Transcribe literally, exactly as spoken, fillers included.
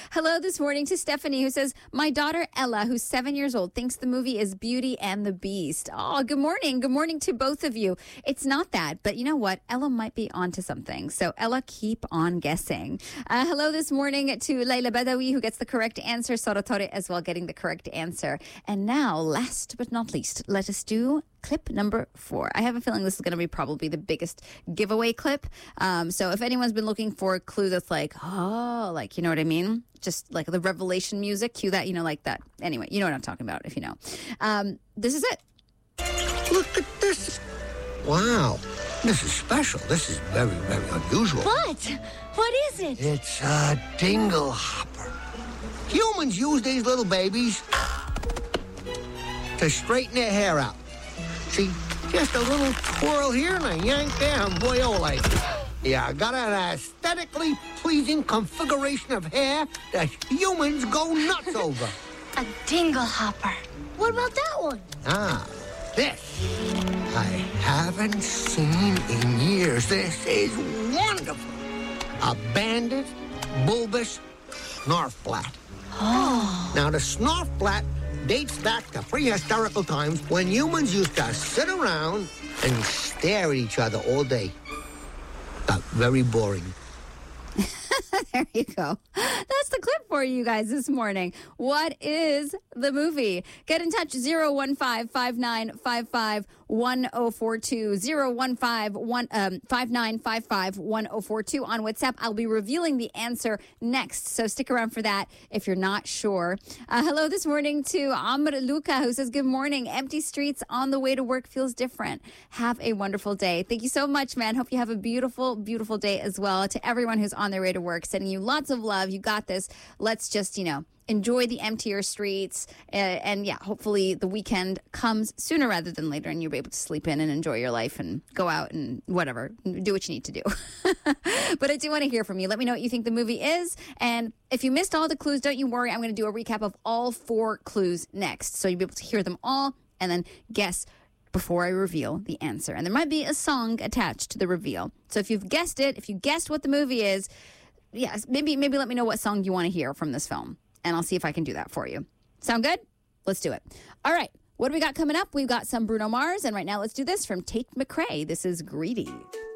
Hello this morning to Stephanie, who says, my daughter Ella, who's seven years old, thinks the movie is Beauty and the Beast. Oh, good morning. Good morning to both of you. It's not that, but you know what? Ella might be onto something. So Ella, keep on guessing. Uh, hello this morning to Leila Badawi, who gets the correct answer. Sorotore as well, getting the correct answer. And now, last but not least, let us do clip number four. I have a feeling this is going to be probably the biggest giveaway clip. Um, so if anyone's been looking for a clue that's like, oh, like, you know what I mean? Just like the Revelation music, cue that, you know, like that. Anyway, you know what I'm talking about if you know. Um, this is it. Look at this. Wow. This is special. This is very, very unusual. What? What is it? It's a dingle hopper. Humans use these little babies to straighten their hair out. See, just a little twirl here and a yank there, and boy, oh, like, yeah, got an aesthetically pleasing configuration of hair that humans go nuts over. A dingle hopper. What about that one? Ah, this I haven't seen in years. This is wonderful. A banded, bulbous Snorfblatt. Oh. Now, the Snorfblatt dates back to prehistorical times when humans used to sit around and stare at each other all day. Got very boring. There you go. That's the clip for you guys this morning. What is the movie? Get in touch, zero one five, five nine five five, one zero four two, zero one five, five nine five five, one zero four two on WhatsApp. I'll be revealing the answer next, so stick around for that if you're not sure. Uh, hello this morning to Amr Luca, who says, good morning. Empty streets on the way to work feels different. Have a wonderful day. Thank you so much, man. Hope you have a beautiful, beautiful day as well. To everyone who's on their way to work, sending you lots of love. You got this. Let's just, you know, enjoy the emptier streets. Uh, and yeah, hopefully the weekend comes sooner rather than later and you'll be able to sleep in and enjoy your life and go out and whatever, do what you need to do. But I do want to hear from you. Let me know what you think the movie is. And if you missed all the clues, don't you worry. I'm going to do a recap of all four clues next. So you'll be able to hear them all and then guess before I reveal the answer. And there might be a song attached to the reveal. So if you've guessed it, if you guessed what the movie is, yes, maybe maybe let me know what song you want to hear from this film, and I'll see if I can do that for you. Sound good? Let's do it. All right, what do we got coming up? We've got some Bruno Mars, and right now let's do this from Tate McRae. This is Greedy.